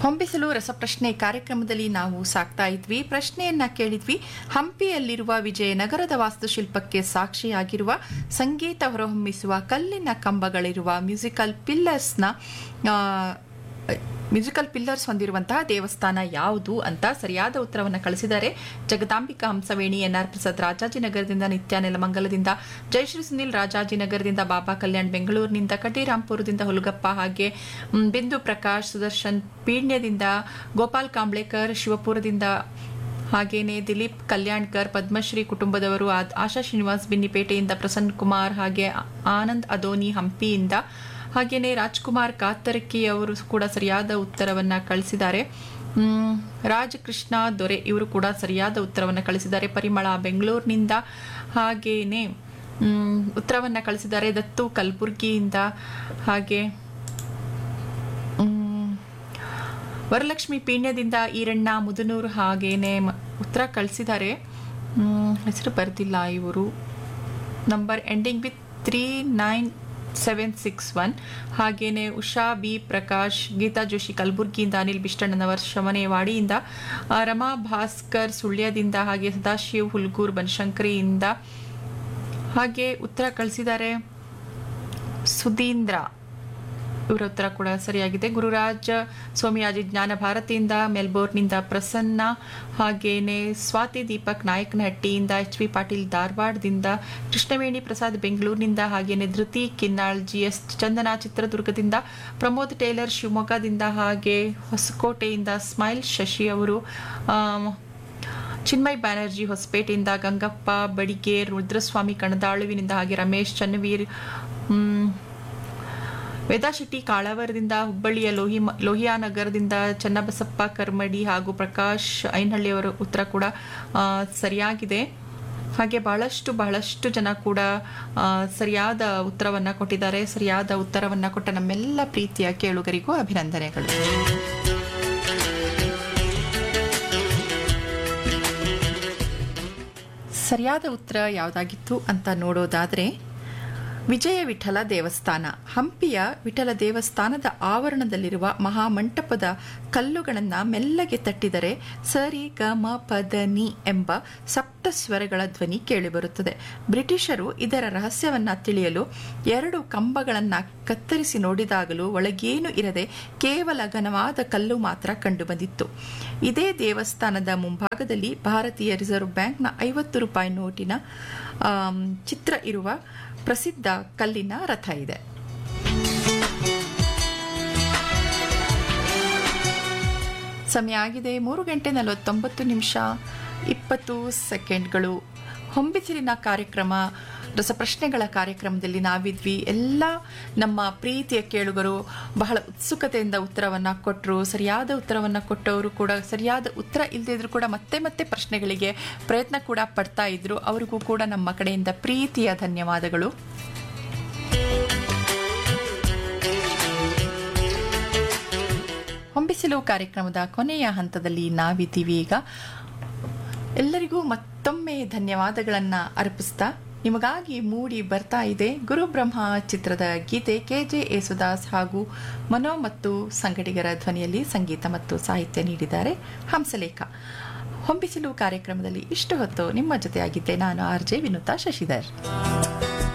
ಹೊಂಬಿಸಲು ರಸಪ್ರಶ್ನೆ ಕಾರ್ಯಕ್ರಮದಲ್ಲಿ ನಾವು ಸಾಕ್ತಾ ಇದ್ವಿ. ಪ್ರಶ್ನೆಯನ್ನ ಕೇಳಿದ್ವಿ. ಹಂಪಿಯಲ್ಲಿರುವ ವಿಜಯನಗರದ ವಾಸ್ತುಶಿಲ್ಪಕ್ಕೆ ಸಾಕ್ಷಿಯಾಗಿರುವ ಸಂಗೀತ ಹೊರಹೊಮ್ಮಿಸುವ ಕಲ್ಲಿನ ಕಂಬಗಳಿರುವ ಮ್ಯೂಸಿಕಲ್ ಪಿಲ್ಲರ್ಸ್ ಹೊಂದಿರುವಂತಹ ದೇವಸ್ಥಾನ ಯಾವುದು ಅಂತ ಸರಿಯಾದ ಉತ್ತರವನ್ನು ಕಳಿಸಿದ್ದಾರೆ. ಜಗದಾಂಬಿಕಾ ಹಂಸವೇಣಿ, ಎನ್ಆರ್ ಪ್ರಸಾದ್ ರಾಜಾಜಿನಗರದಿಂದ, ನಿತ್ಯ ನೆಲಮಂಗಲದಿಂದ, ಜಯಶ್ರೀ ಸುನಿಲ್ ರಾಜಾಜಿನಗರದಿಂದ, ಬಾಬಾ ಕಲ್ಯಾಣ್ ಬೆಂಗಳೂರಿನಿಂದ, ಕಟೀರಾಂಪುರದಿಂದ ಹುಲಗಪ್ಪ, ಹಾಗೆ ಬಿಂದು ಪ್ರಕಾಶ್, ಸುದರ್ಶನ್ ಪೀಣ್ಯದಿಂದ, ಗೋಪಾಲ್ ಕಾಂಬ್ಳೇಕರ್ ಶಿವಪುರದಿಂದ, ಹಾಗೇನೆ ದಿಲೀಪ್ ಕಲ್ಯಾಣ್ಕರ್ ಪದ್ಮಶ್ರೀ ಕುಟುಂಬದವರು, ಆಶಾ ಶ್ರೀನಿವಾಸ್ ಬಿನ್ನಿಪೇಟೆಯಿಂದ, ಪ್ರಸನ್ನ ಕುಮಾರ್, ಹಾಗೆ ಆನಂದ್ ಅದೋನಿ ಹಂಪಿಯಿಂದ, ಹಾಗೇನೆ ರಾಜ್ಕುಮಾರ್ ಕಾತರಕಿ ಅವರು ಕೂಡ ಸರಿಯಾದ ಉತ್ತರವನ್ನ ಕಳಿಸಿದ್ದಾರೆ. ರಾಜಕೃಷ್ಣ ದೊರೆ ಇವರು ಕೂಡ ಸರಿಯಾದ ಉತ್ತರವನ್ನು ಕಳಿಸಿದ್ದಾರೆ. ಪರಿಮಳ ಬೆಂಗಳೂರಿನಿಂದ ಹಾಗೇನೆ ಉತ್ತರವನ್ನ ಕಳಿಸಿದ್ದಾರೆ. ದತ್ತು ಕಲಬುರ್ಗಿಯಿಂದ, ಹಾಗೆ ವರಲಕ್ಷ್ಮಿ ಪೀಣ್ಯದಿಂದ, ಈರಣ್ಣ ಮುದನೂರು ಹಾಗೇನೆ ಉತ್ತರ ಕಳಿಸಿದ್ದಾರೆ. ಹೆಸರು ಬರ್ತಿಲ್ಲ ಇವರು. Number ending with 39761. ಹಾಗೇನೆ ಉಷಾ ಬಿ ಪ್ರಕಾಶ್, ಗೀತಾ ಜೋಶಿ ಕಲಬುರ್ಗಿಯಿಂದ, ಅನಿಲ್ ಬಿಷ್ಟಣ್ಣನವರ್ ಶಮನೇವಾಡಿಯಿಂದ, ರಮಾ ಭಾಸ್ಕರ್ ಸುಳ್ಯದಿಂದ, ಹಾಗೆ ಸದಾಶಿವ್ ಹುಲ್ಗೂರ್ ಬನಶಂಕರಿಯಿಂದ ಹಾಗೆ ಉತ್ತರ ಕಳಿಸಿದ್ದಾರೆ. ಸುಧೀಂದ್ರ ಇವರ ಉತ್ತರ ಕೂಡ ಸರಿಯಾಗಿದೆ. ಗುರುರಾಜ್ ಸೋಮಿಯಾಜಿ ಜ್ಞಾನ ಭಾರತಿಯಿಂದ, ಮೆಲ್ಬೋರ್ನ್ನಿಂದ ಪ್ರಸನ್ನ, ಹಾಗೇನೆ ಸ್ವಾತಿ ದೀಪಕ್ ನಾಯಕನಹಟ್ಟಿಯಿಂದ, HV ಪಾಟೀಲ್ ಧಾರವಾಡದಿಂದ, ಕೃಷ್ಣವೇಣಿ ಪ್ರಸಾದ್ ಬೆಂಗಳೂರಿನಿಂದ, ಹಾಗೇನೆ ಧೃತಿ ಕಿನ್ನಾಳ್, GS ಚಂದನ ಚಿತ್ರದುರ್ಗದಿಂದ, ಪ್ರಮೋದ್ ಟೇಲರ್ ಶಿವಮೊಗ್ಗದಿಂದ, ಹಾಗೆ ಹೊಸಕೋಟೆಯಿಂದ ಸ್ಮೈಲ್ ಶಶಿ ಅವರು, ಚಿನ್ಮಯ್ ಬ್ಯಾನರ್ಜಿ ಹೊಸಪೇಟೆಯಿಂದ, ಗಂಗಪ್ಪ ಬಡಿಗೇರ್, ರುದ್ರಸ್ವಾಮಿ ಕಣದಾಳುವಿನಿಂದ, ಹಾಗೆ ರಮೇಶ್ ಚನ್ನವೀರ್, ವೇದಾಶೆಟ್ಟಿ ಕಾಳಾವರದಿಂದ, ಹುಬ್ಬಳ್ಳಿಯ ಲೋಹಿಯಾನಗರದಿಂದ, ಚನ್ನಬಸಪ್ಪ ಕರ್ಮಡಿ ಹಾಗೂ ಪ್ರಕಾಶ್ ಐನಹಳ್ಳಿಯವರ ಉತ್ತರ ಕೂಡ ಸರಿಯಾಗಿದೆ. ಹಾಗೆ ಬಹಳಷ್ಟು ಜನ ಕೂಡ ಸರಿಯಾದ ಉತ್ತರವನ್ನ ಕೊಟ್ಟಿದ್ದಾರೆ. ಸರಿಯಾದ ಉತ್ತರವನ್ನ ಕೊಟ್ಟ ನಮ್ಮೆಲ್ಲ ಪ್ರೀತಿಯ ಕೇಳುಗರಿಗೂ ಅಭಿನಂದನೆಗಳು. ಸರಿಯಾದ ಉತ್ತರ ಯಾವುದಾಗಿತ್ತು ಅಂತ ನೋಡೋದಾದ್ರೆ ವಿಜಯ ವಿಠಲ ದೇವಸ್ಥಾನ. ಹಂಪಿಯ ವಿಠಲ ದೇವಸ್ಥಾನದ ಆವರಣದಲ್ಲಿರುವ ಮಹಾಮಂಟಪದ ಕಲ್ಲುಗಳನ್ನು ಮೆಲ್ಲಗೆ ತಟ್ಟಿದರೆ ಸರಿ ಗ ಮ ಪದ ನಿ ಎಂಬ ಸಪ್ತ ಸ್ವರಗಳ ಧ್ವನಿ ಕೇಳಿಬರುತ್ತದೆ. ಬ್ರಿಟಿಷರು ಇದರ ರಹಸ್ಯವನ್ನ ತಿಳಿಯಲು 2 ಕಂಬಗಳನ್ನು ಕತ್ತರಿಸಿ ನೋಡಿದಾಗಲೂ ಒಳಗೇನು ಇರದೆ ಕೇವಲ ಘನವಾದ ಕಲ್ಲು ಮಾತ್ರ ಕಂಡುಬಂದಿತ್ತು. ಇದೇ ದೇವಸ್ಥಾನದ ಮುಂಭಾಗದಲ್ಲಿ ಭಾರತೀಯ ರಿಸರ್ವ್ ಬ್ಯಾಂಕ್ನ 50 ರೂಪಾಯಿ ನೋಟಿನ ಚಿತ್ರ ಇರುವ ಪ್ರಸಿದ್ಧ ಕಲ್ಲಿನ ರಥ ಇದೆ. ಸಮಯ ಆಗಿದೆ 3:49:20 ಹೊಂಬಿಸಿಲಿನ ಕಾರ್ಯಕ್ರಮ, ರಸಪ್ರಶ್ನೆಗಳ ಕಾರ್ಯಕ್ರಮದಲ್ಲಿ ನಾವಿದ್ವಿ. ಎಲ್ಲ ನಮ್ಮ ಪ್ರೀತಿಯ ಕೇಳುಗರು ಬಹಳ ಉತ್ಸುಕತೆಯಿಂದ ಉತ್ತರವನ್ನು ಕೊಟ್ಟರು. ಸರಿಯಾದ ಉತ್ತರವನ್ನು ಕೊಟ್ಟವರು ಕೂಡ ಸರಿಯಾದ ಉತ್ತರ ಇಲ್ಲದಿದ್ರು ಕೂಡ ಮತ್ತೆ ಪ್ರಶ್ನೆಗಳಿಗೆ ಪ್ರಯತ್ನ ಕೂಡ ಪಡ್ತಾ ಇದ್ರು. ಅವರಿಗೂ ಕೂಡ ನಮ್ಮ ಕಡೆಯಿಂದ ಪ್ರೀತಿಯ ಧನ್ಯವಾದಗಳು. ಹೊಂಬಿಸಿಲು ಕಾರ್ಯಕ್ರಮದ ಕೊನೆಯ ಹಂತದಲ್ಲಿ ನಾವಿದ್ದೀವಿ. ಈಗ ಎಲ್ಲರಿಗೂ ಮತ್ತೊಮ್ಮೆ ಧನ್ಯವಾದಗಳನ್ನು ಅರ್ಪಿಸ್ತಾ ನಿಮಗಾಗಿ ಮೂಡಿ ಬರ್ತಾ ಇದೆ ಗುರುಬ್ರಹ್ಮ ಚಿತ್ರದ ಗೀತೆ. KJ ಯೇಸುದಾಸ್ ಹಾಗೂ ಮನೋ ಮತ್ತು ಸಂಗಡಿಗರ ಧ್ವನಿಯಲ್ಲಿ ಸಂಗೀತ ಮತ್ತು ಸಾಹಿತ್ಯ ನೀಡಿದ್ದಾರೆ ಹಂಸಲೇಖ. ಹೊಂಬಿಸಿಲು ಕಾರ್ಯಕ್ರಮದಲ್ಲಿ ಇಷ್ಟು ಹೊತ್ತು ನಿಮ್ಮ ಜೊತೆಯಾಗಿದ್ದೆ ನಾನು RJ ವಿನುತಾ ಶಶಿಧರ್.